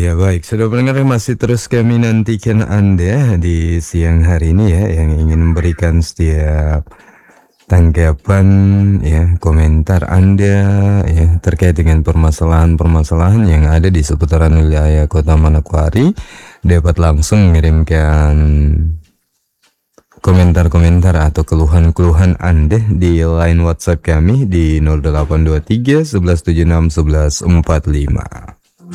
Ya baik, sudah pendengar masih terus kami nantikan Anda di siang hari ini ya, yang ingin memberikan setiap tanggapan ya, komentar Anda ya terkait dengan permasalahan-permasalahan yang ada di seputaran wilayah Kota Manokwari, dapat langsung mengirimkan komentar-komentar atau keluhan-keluhan Anda di line WhatsApp kami di 0823 1176 1145.